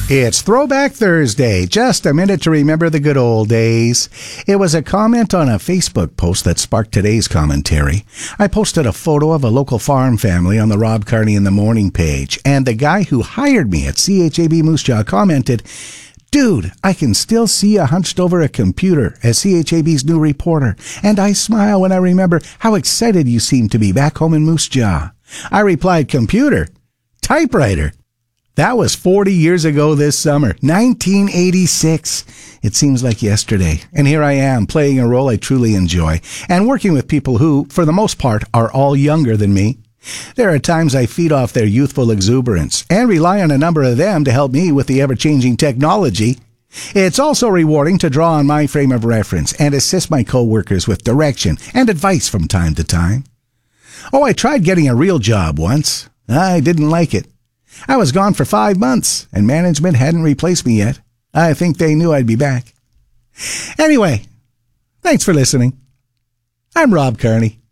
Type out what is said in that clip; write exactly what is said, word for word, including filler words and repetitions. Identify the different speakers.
Speaker 1: It's Throwback Thursday, just a minute to remember the good old days. It was a comment on a Facebook post that sparked today's commentary. I posted a photo of a local farm family on the Rob Carney in the Morning page, and the guy who hired me at C H A B Moose Jaw commented, "Dude, I can still see you hunched over a computer as C H A B's new reporter, and I smile when I remember how excited you seem to be back home in Moose Jaw." I replied, "Computer? Typewriter?" That was forty years ago this summer, nineteen eighty-six. It seems like yesterday. And here I am, playing a role I truly enjoy, and working with people who, for the most part, are all younger than me. There are times I feed off their youthful exuberance, and rely on a number of them to help me with the ever-changing technology. It's also rewarding to draw on my frame of reference and assist my co-workers with direction and advice from time to time. Oh, I tried getting a real job once. I didn't like it. I was gone for five months, and management hadn't replaced me yet. I think they knew I'd be back. Anyway, thanks for listening. I'm Rob Carney.